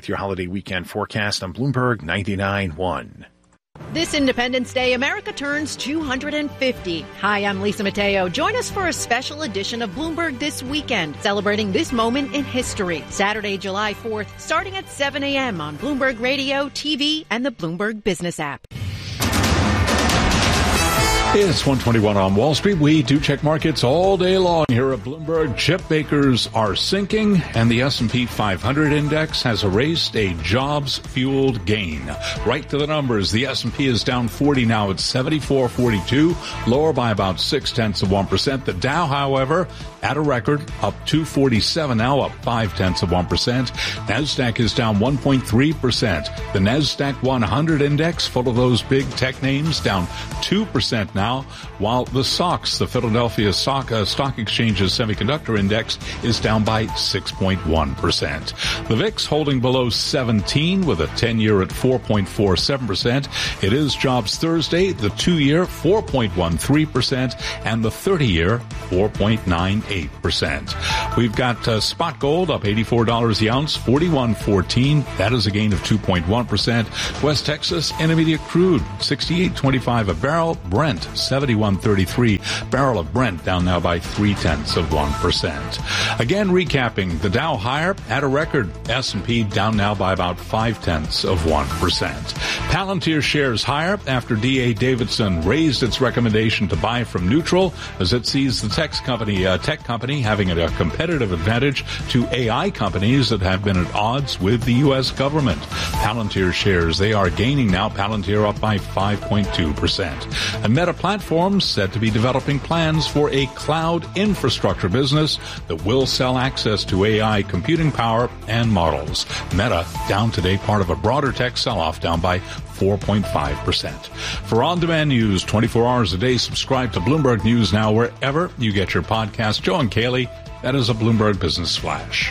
with your holiday weekend forecast on Bloomberg 99.1. This Independence Day, America turns 250. Hi, I'm Lisa Mateo. Join us for a special edition of Bloomberg This Weekend, celebrating this moment in history. Saturday, July 4th, starting at 7 a.m. on Bloomberg Radio, TV, and the Bloomberg Business app. It's 1:21 on Wall Street. We do check markets all day long here at Bloomberg. Chip makers are sinking, and the S&P 500 index has erased a jobs-fueled gain. Right to the numbers, the S&P is down 40 now at 74.42, lower by about 0.6%. The Dow, however, at a record, up 247 now, up 0.5%. NASDAQ is down 1.3%. The NASDAQ 100 index, full of those big tech names, down 2% now, while the SOX, the Philadelphia Stock Exchange's semiconductor index, is down by 6.1%. The VIX holding below 17 with a 10-year at 4.47%. It is Jobs Thursday, the 2-year 4.13%, and the 30-year 4.98%. We've got spot gold up $84 the ounce, 41.14. That is a gain of 2.1%. West Texas Intermediate crude, 68.25 a barrel. Brent, 71.33. Barrel of Brent down now by 0.3%. Again, recapping, the Dow higher at a record. S&P down now by about 0.5%. Palantir shares higher after D.A. Davidson raised its recommendation to buy from neutral as it sees the tech company having a competitive advantage to AI companies that have been at odds with the U.S. government. Palantir shares, they are gaining now. Palantir up by 5.2%. And Meta Platforms said to be developing plans for a cloud infrastructure business that will sell access to AI computing power and models. Meta down today, part of a broader tech sell-off, down by 4.5%. For on-demand news 24 hours a day, subscribe to Bloomberg News Now wherever you get your podcast. Joe and Kaylee, that is a Bloomberg Business Flash.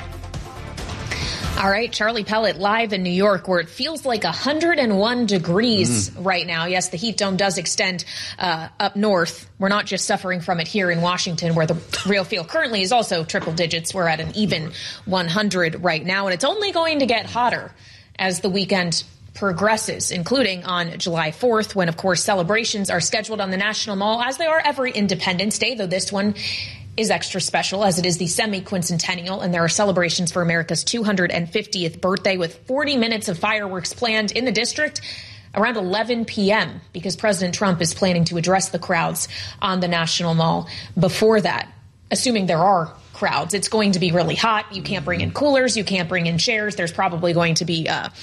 All right, Charlie Pellet live in New York, where it feels like 101 degrees right now. Yes, the heat dome does extend up north. We're not just suffering from it here in Washington, where the real feel currently is also triple digits. We're at an even 100 right now, and it's only going to get hotter as the weekend progresses, including on July 4th, when, of course, celebrations are scheduled on the National Mall, as they are every Independence Day, though this one is extra special as it is the semi-quincentennial, and there are celebrations for America's 250th birthday with 40 minutes of fireworks planned in the district around 11 p.m. because President Trump is planning to address the crowds on the National Mall. Before that, assuming there are crowds, it's going to be really hot. You can't bring in coolers. You can't bring in chairs. There's probably going to be a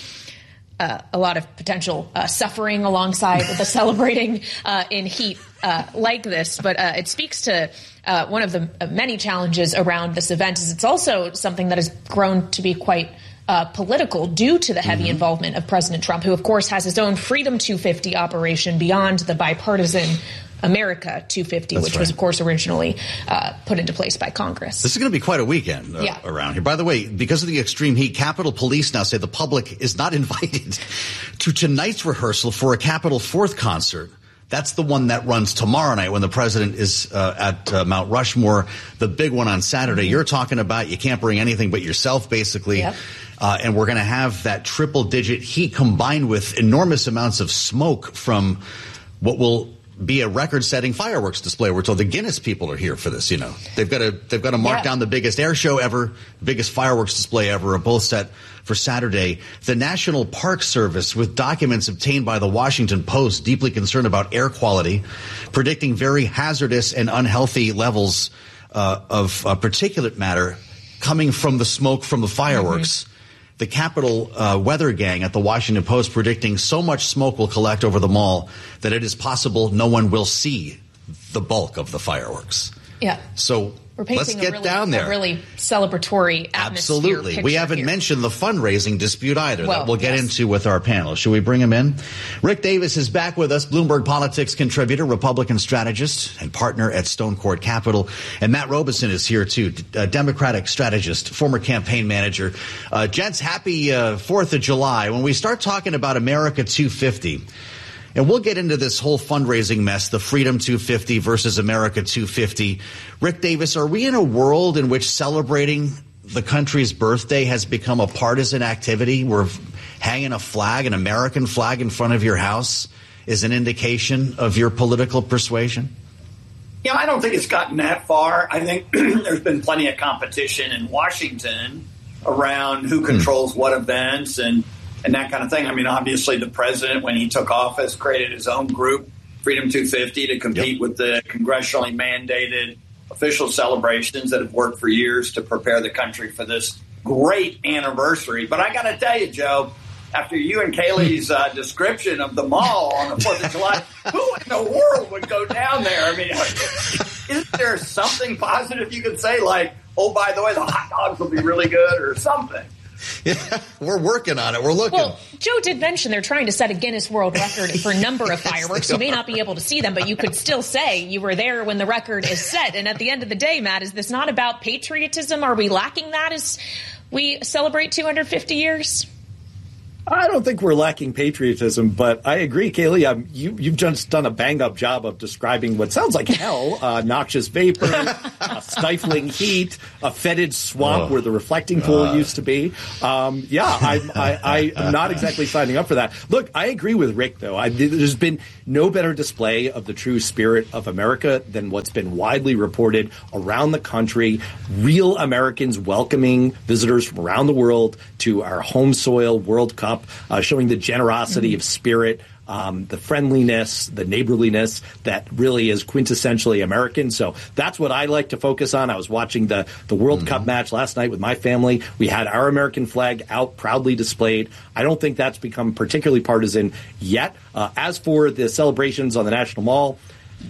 lot of potential suffering alongside the celebrating in heat like this. But it speaks to one of the many challenges around this event is it's also something that has grown to be quite political due to the heavy involvement of President Trump, who, of course, has his own Freedom 250 operation beyond the bipartisan America 250, which was, of course, originally put into place by Congress. This is going to be quite a weekend around here. By the way, because of the extreme heat, Capitol Police now say the public is not invited to tonight's rehearsal for a Capitol 4th concert. That's the one that runs tomorrow night when the president is at Mount Rushmore, the big one on Saturday. You're talking about you can't bring anything but yourself, basically. Yep. And we're going to have that triple-digit heat combined with enormous amounts of smoke from what will be a record-setting fireworks display. We're told the Guinness people are here for this. You know, they've got to mark down the biggest air show ever, biggest fireworks display ever, are both set for Saturday. The National Park Service, with documents obtained by the Washington Post, deeply concerned about air quality, predicting very hazardous and unhealthy levels of particulate matter coming from the smoke from the fireworks. The Capitol Weather Gang at the Washington Post predicting so much smoke will collect over the mall that it is possible no one will see the bulk of the fireworks. Yeah. So let's get down there. A really celebratory atmosphere. Absolutely. We haven't mentioned the fundraising dispute either that we'll get into with our panel. Should we bring him in? Rick Davis is back with us, Bloomberg Politics contributor, Republican strategist, and partner at Stone Court Capital. And Matt Robeson is here, too, Democratic strategist, former campaign manager. Gents, happy 4th of July. When we start talking about America 250, and we'll get into this whole fundraising mess, the Freedom 250 versus America 250. Rick Davis, are we in a world in which celebrating the country's birthday has become a partisan activity where hanging a flag, an American flag in front of your house is an indication of your political persuasion? Yeah, I don't think it's gotten that far. I think there's been plenty of competition in Washington around who controls what events and that kind of thing. I mean, obviously the president, when he took office, created his own group, Freedom 250, to compete with the congressionally mandated official celebrations that have worked for years to prepare the country for this great anniversary. But I got to tell you, Joe, after you and Kaylee's description of the mall on the 4th of July, who in the world would go down there? I mean, isn't there something positive you could say, like, oh, by the way, the hot dogs will be really good or something? Yeah, we're working on it. We're looking. Well, Joe did mention they're trying to set a Guinness World Record for number of fireworks. You may not be able to see them, but you could still say you were there when the record is set. And at the end of the day, Matt, is this not about patriotism? Are we lacking that as we celebrate 250 years? I don't think we're lacking patriotism, but I agree, Kaylee. You've just done a bang-up job of describing what sounds like hell: noxious vapor, stifling heat, a fetid swamp where the reflecting pool used to be. I'm not exactly signing up for that. Look, I agree with Rick, though. There's been no better display of the true spirit of America than what's been widely reported around the country. Real Americans welcoming visitors from around the world to our home soil World Cup. Showing the generosity of spirit, the friendliness, the neighborliness that really is quintessentially American. So that's what I like to focus on. I was watching the World Cup match last night with my family. We had our American flag out, proudly displayed. I don't think that's become particularly partisan yet. As for the celebrations on the National Mall,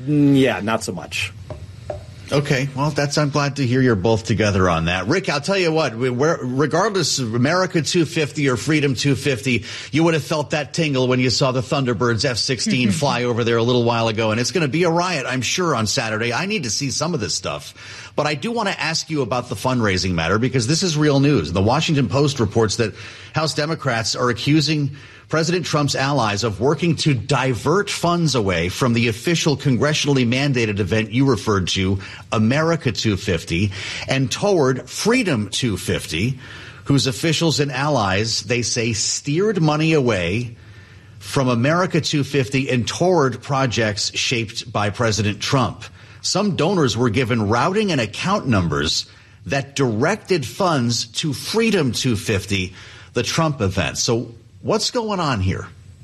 not so much. Okay, well, I'm glad to hear you're both together on that. Rick, I'll tell you what, regardless of America 250 or Freedom 250, you would have felt that tingle when you saw the Thunderbirds F-16 fly over there a little while ago, and it's going to be a riot, I'm sure, on Saturday. I need to see some of this stuff. But I do want to ask you about the fundraising matter, because this is real news. The Washington Post reports that House Democrats are accusing President Trump's allies of working to divert funds away from the official congressionally mandated event you referred to, America 250, and toward Freedom 250, whose officials and allies, they say, steered money away from America 250 and toward projects shaped by President Trump. Some donors were given routing and account numbers that directed funds to Freedom 250, the Trump event. So what's going on here?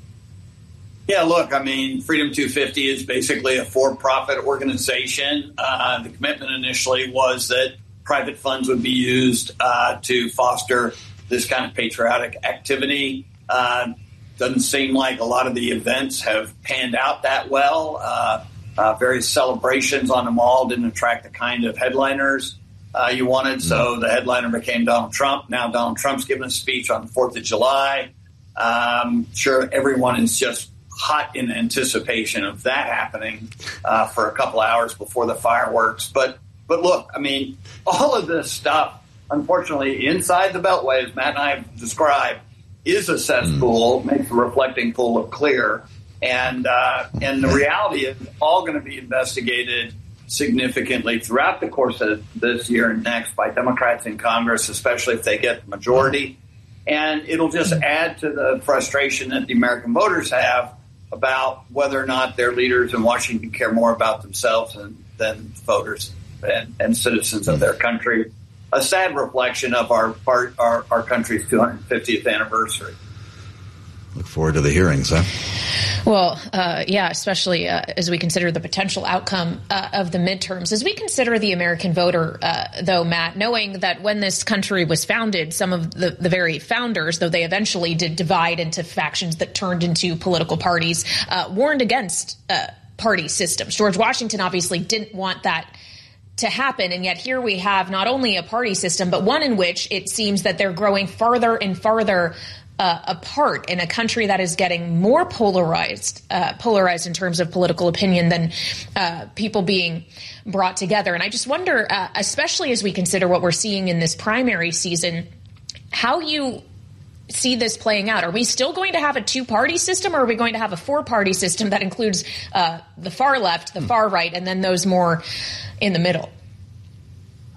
Yeah, look, I mean, Freedom 250 is basically a for-profit organization. The commitment initially was that private funds would be used to foster this kind of patriotic activity. Doesn't seem like a lot of the events have panned out that well. Various celebrations on the mall didn't attract the kind of headliners you wanted, so the headliner became Donald Trump. Now Donald Trump's giving a speech on the 4th of July. Sure, everyone is just hot in anticipation of that happening for a couple hours before the fireworks. But look, I mean, all of this stuff, unfortunately, inside the Beltway, as Matt and I have described, is a cesspool, makes the reflecting pool look clear. And the reality is all going to be investigated significantly throughout the course of this year and next by Democrats in Congress, especially if they get the majority. And it'll just add to the frustration that the American voters have about whether or not their leaders in Washington care more about themselves than voters and citizens of their country. A sad reflection of our country's 250th anniversary. Look forward to the hearings, huh? Well, especially as we consider the potential outcome of the midterms. As we consider the American voter, though, Matt, knowing that when this country was founded, some of the very founders, though they eventually did divide into factions that turned into political parties, warned against party systems. George Washington obviously didn't want that to happen. And yet here we have not only a party system, but one in which it seems that they're growing farther and farther apart in a country that is getting more polarized in terms of political opinion than people being brought together. And I just wonder, especially as we consider what we're seeing in this primary season, how you see this playing out. Are we still going to have a two-party system, or are we going to have a four-party system that includes the far left, the far right, and then those more in the middle?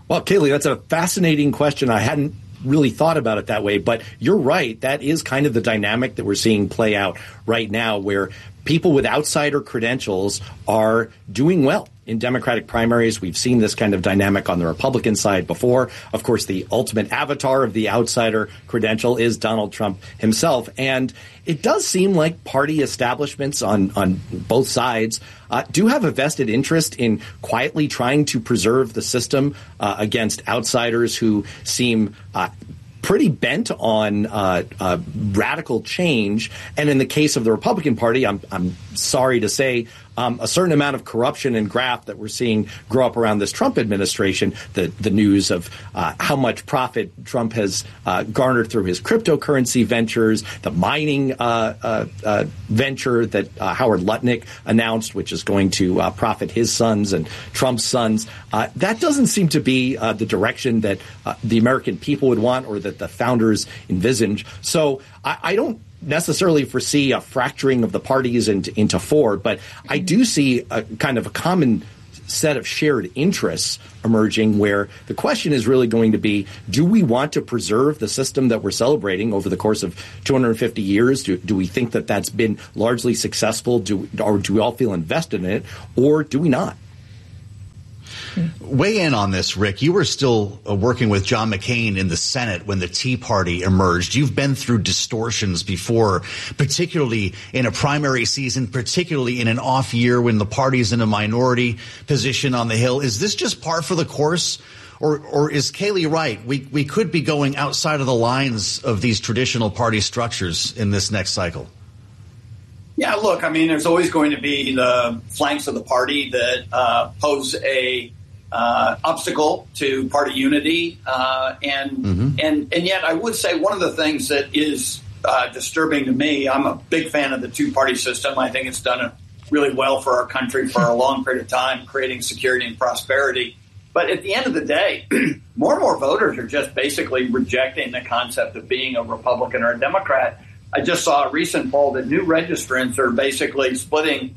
Well, Kaylee, that's a fascinating question. I hadn't really thought about it that way, but you're right. That is kind of the dynamic that we're seeing play out right now, where people with outsider credentials are doing well in Democratic primaries. We've seen this kind of dynamic on the Republican side before. Of course, the ultimate avatar of the outsider credential is Donald Trump himself. And it does seem like party establishments on both sides do have a vested interest in quietly trying to preserve the system against outsiders who seem pretty bent on radical change. And in the case of the Republican Party, I'm sorry to say, a certain amount of corruption and graft that we're seeing grow up around this Trump administration, the news of how much profit Trump has garnered through his cryptocurrency ventures, the mining venture that Howard Lutnick announced, which is going to profit his sons and Trump's sons. That doesn't seem to be the direction that the American people would want or that the founders envisioned. So I don't necessarily foresee a fracturing of the parties into four, but I do see a kind of a common set of shared interests emerging where the question is really going to be, do we want to preserve the system that we're celebrating over the course of 250 years? Do we think that that's been largely successful? Or do we all feel invested in it, or do we not? Weigh in on this, Rick. You were still working with John McCain in the Senate when the Tea Party emerged. You've been through distortions before, particularly in a primary season, particularly in an off year when the party's in a minority position on the Hill. Is this just par for the course? Or is Kaylee right? We could be going outside of the lines of these traditional party structures in this next cycle. Yeah, look, I mean, there's always going to be the flanks of the party that pose a obstacle to party unity, and yet I would say one of the things that is disturbing to me. I'm a big fan of the two-party system. I think it's done really well for our country for a long period of time, creating security and prosperity. But at the end of the day, more and more voters are just basically rejecting the concept of being a Republican or a Democrat. I just saw a recent poll that new registrants are basically splitting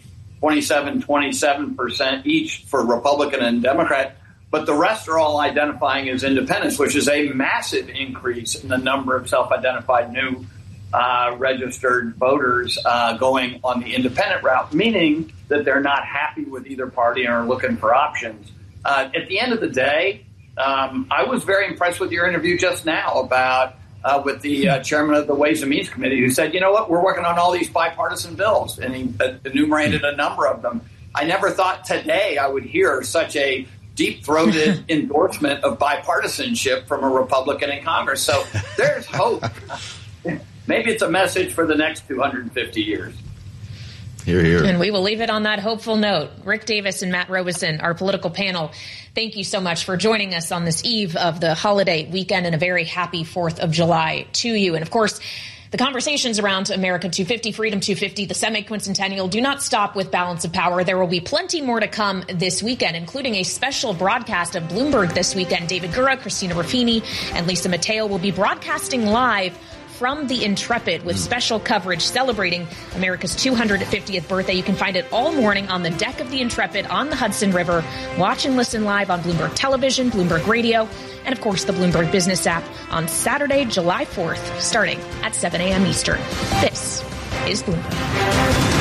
27% each for Republican and Democrat, but the rest are all identifying as independents, which is a massive increase in the number of self-identified new registered voters going on the independent route, meaning that they're not happy with either party and are looking for options. At the end of the day, I was very impressed with your interview just now about with the chairman of the Ways and Means Committee, who said, you know what, we're working on all these bipartisan bills, and he enumerated a number of them. I never thought today I would hear such a deep-throated endorsement of bipartisanship from a Republican in Congress. So there's hope. Maybe it's a message for the next 250 years. Hear, hear. And we will leave it on that hopeful note. Rick Davis and Matt Robeson, our political panel, thank you so much for joining us on this eve of the holiday weekend, and a very happy 4th of July to you. And of course, the conversations around America 250, Freedom 250, the semi-quincentennial do not stop with Balance of Power. There will be plenty more to come this weekend, including a special broadcast of Bloomberg this weekend. David Gura, Christina Ruffini, and Lisa Mateo will be broadcasting live from the Intrepid with special coverage celebrating America's 250th birthday. You can find it all morning on the deck of the Intrepid on the Hudson River. Watch and listen live on Bloomberg Television, Bloomberg Radio, and of course the Bloomberg Business app on Saturday, July 4th, starting at 7 a.m. Eastern. This is Bloomberg.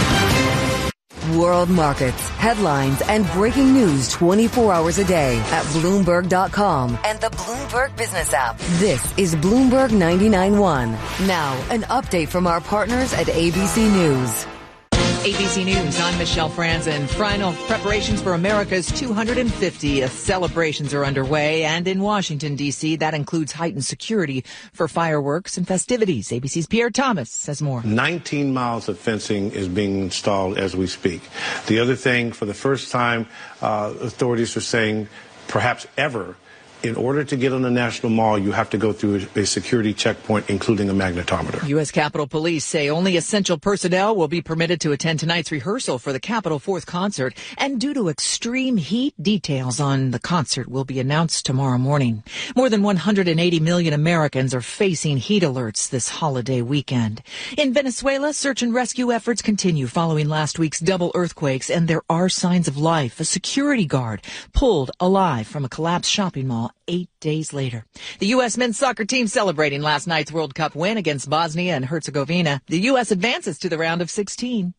World markets, headlines, and breaking news 24 hours a day at Bloomberg.com and the Bloomberg Business app. This is Bloomberg 99.1. Now, an update from our partners at ABC News. ABC News, I'm Michelle Franzen. Final preparations for America's 250th celebrations are underway, and in Washington, D.C., that includes heightened security for fireworks and festivities. ABC's Pierre Thomas says more. 19 miles of fencing is being installed as we speak. The other thing, for the first time, authorities are saying, perhaps ever, in order to get on the National Mall, you have to go through a security checkpoint, including a magnetometer. U.S. Capitol Police say only essential personnel will be permitted to attend tonight's rehearsal for the Capitol 4th concert. And due to extreme heat, details on the concert will be announced tomorrow morning. More than 180 million Americans are facing heat alerts this holiday weekend. In Venezuela, search and rescue efforts continue following last week's double earthquakes, and there are signs of life. A security guard pulled alive from a collapsed shopping mall now 8 days later. The U.S. men's soccer team celebrating last night's World Cup win against Bosnia and Herzegovina. The U.S. advances to the round of 16.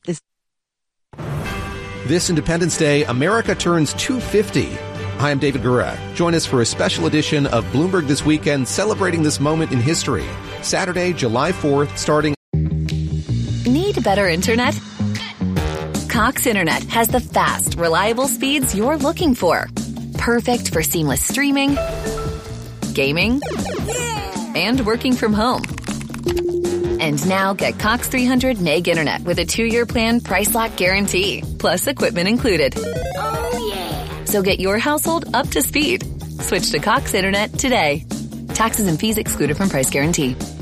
This Independence Day, America turns 250. Hi, I'm David Gura. Join us for a special edition of Bloomberg This Weekend, celebrating this moment in history. Saturday, July 4th, starting... Need better internet? Cox Internet has the fast, reliable speeds you're looking for. Perfect for seamless streaming, gaming, and working from home. And now get Cox 300 meg internet with a 2-year plan, price lock guarantee, plus equipment included. Oh, yeah. So get your household up to speed. Switch to Cox Internet today. Taxes and fees excluded from price guarantee.